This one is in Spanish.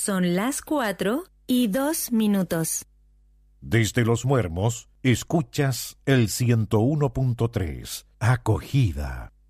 Son las 4:02. Desde Los Muermos, escuchas el 101.3, Acogida.